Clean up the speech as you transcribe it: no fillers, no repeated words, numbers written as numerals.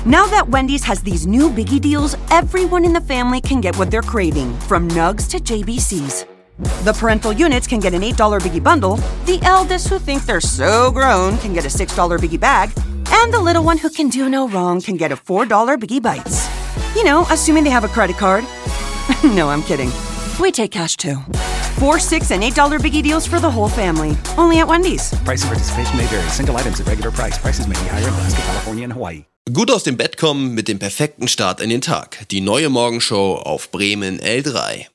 Now that Wendy's has these new biggie deals, everyone in the family can get what they're craving, from nugs to JBCs. The parental units can get an $8 biggie bundle, the eldest who think they're so grown can get a $6 biggie bag, and the little one who can do no wrong can get a $4 biggie bites. You know, assuming they have a credit card. No, I'm kidding. We take cash too. 4, 6, and $8 biggie deals for the whole family. Only at Wendy's. Price and participation may vary. Single items at regular price. Prices may be higher in Alaska, California, and Hawaii. Gut aus dem Bett kommen mit dem perfekten Start in den Tag. Die neue Morgenshow auf Bremen L3.